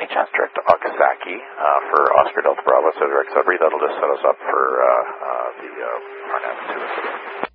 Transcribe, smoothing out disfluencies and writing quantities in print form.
any chance direct to Agasaki for Oscar Delta Bravo, so direct Sudbury. That'll just set us up for the Parnassus.